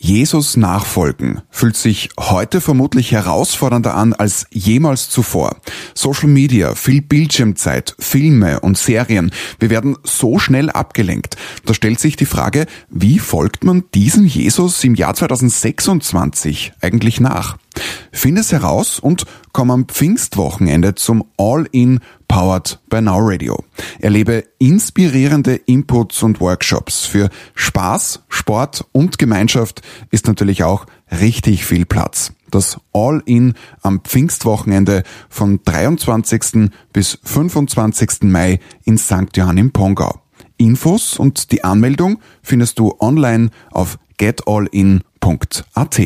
Jesus nachfolgen fühlt sich heute vermutlich herausfordernder an als jemals zuvor. Social Media, viel Bildschirmzeit, Filme und Serien. Wir werden so schnell abgelenkt. Da stellt sich die Frage, wie folgt man diesem Jesus im Jahr 2026 eigentlich nach? Finde es heraus und komm am Pfingstwochenende zum All-In Powered by Now Radio. Erlebe inspirierende Inputs und Workshops. Für Spaß, Sport und Gemeinschaft ist natürlich auch richtig viel Platz. Das All-In am Pfingstwochenende von 23. bis 25. Mai in St. Johann im Pongau. Infos und die Anmeldung findest du online auf getallin.at.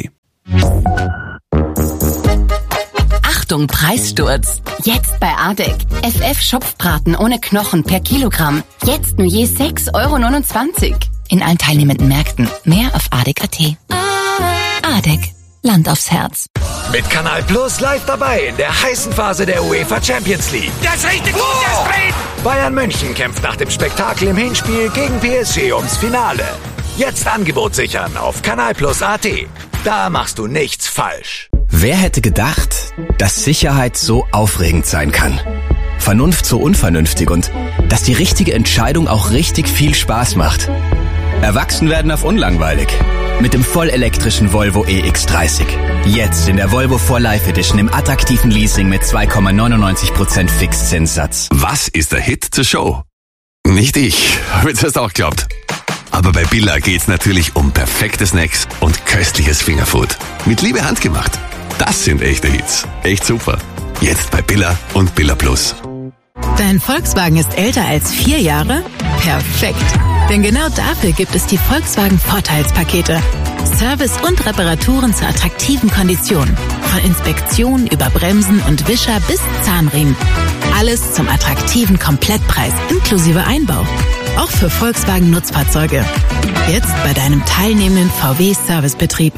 Achtung, Preissturz! Jetzt bei Adek. FF Schopfbraten ohne Knochen per Kilogramm. Jetzt nur je 6,29 Euro. In allen teilnehmenden Märkten. Mehr auf adek.at. Adek. Land aufs Herz. Mit Kanal Plus live dabei in der heißen Phase der UEFA Champions League. Das ist richtig gut, das Sprint! Bayern München kämpft nach dem Spektakel im Hinspiel gegen PSG ums Finale. Jetzt Angebot sichern auf kanalplus.at. Da machst du nichts falsch. Wer hätte gedacht, dass Sicherheit so aufregend sein kann? Vernunft so unvernünftig und dass die richtige Entscheidung auch richtig viel Spaß macht. Erwachsen werden auf unlangweilig. Mit dem vollelektrischen Volvo EX30. Jetzt in der Volvo 4 Life Edition im attraktiven Leasing mit 2,99% Fixzinssatz. Was ist der Hit zur Show? Nicht ich, habe ich das auch geglaubt. Aber bei Billa geht's natürlich um perfekte Snacks und köstliches Fingerfood. Mit Liebe handgemacht. Das sind echte Hits. Echt super. Jetzt bei Billa und Billa Plus. Dein Volkswagen ist älter als 4 Jahre? Perfekt. Denn genau dafür gibt es die Volkswagen Vorteilspakete. Service und Reparaturen zu attraktiven Konditionen. Von Inspektion über Bremsen und Wischer bis Zahnriemen. Alles zum attraktiven Komplettpreis inklusive Einbau. Auch für Volkswagen Nutzfahrzeuge. Jetzt bei deinem teilnehmenden VW Servicebetrieb.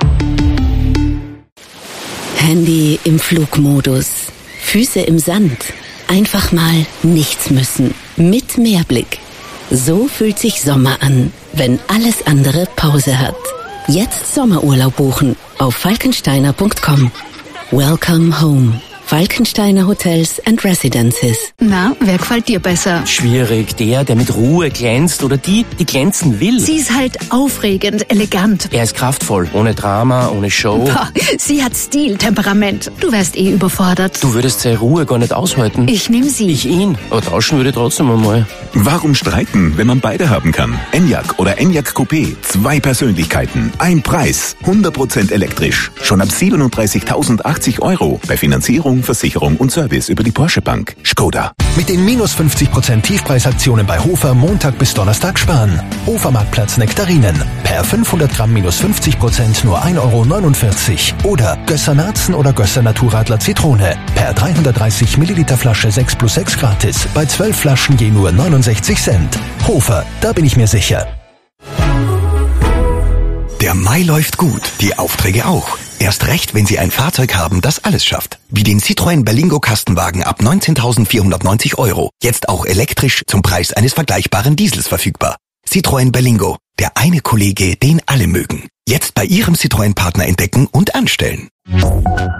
Handy im Flugmodus. Füße im Sand. Einfach mal nichts müssen. Mit Meerblick. So fühlt sich Sommer an, wenn alles andere Pause hat. Jetzt Sommerurlaub buchen auf falkensteiner.com. Welcome home. Falkensteiner Hotels and Residences. Na, wer gefällt dir besser? Schwierig, der mit Ruhe glänzt oder die glänzen will. Sie ist halt aufregend, elegant. Er ist kraftvoll, ohne Drama, ohne Show. Boah, sie hat Stil, Temperament. Du wärst überfordert. Du würdest seine Ruhe gar nicht aushalten. Ich nehm sie. Ich ihn. Aber tauschen würde trotzdem einmal. Warum streiten, wenn man beide haben kann? Enyaq oder Enyaq Coupé. 2 Persönlichkeiten, ein Preis. 100% elektrisch. Schon ab 37.080 Euro. Bei Finanzierung, Versicherung und Service über die Porsche Bank. Skoda. Mit den minus 50% Tiefpreisaktionen bei Hofer Montag bis Donnerstag sparen. Hofer Marktplatz Nektarinen. Per 500 Gramm minus 50% nur 1,49 Euro. Oder Gösser Narzen oder Gösser Naturradler Zitrone. Per 330 Milliliter Flasche 6+6 gratis. Bei 12 Flaschen je nur 69 Cent. Hofer, da bin ich mir sicher. Der Mai läuft gut, die Aufträge auch. Erst recht, wenn Sie ein Fahrzeug haben, das alles schafft. Wie den Citroën Berlingo Kastenwagen ab 19.490 Euro. Jetzt auch elektrisch zum Preis eines vergleichbaren Diesels verfügbar. Citroën Berlingo, der eine Kollege, den alle mögen. Jetzt bei Ihrem Citroën-Partner entdecken und anstellen.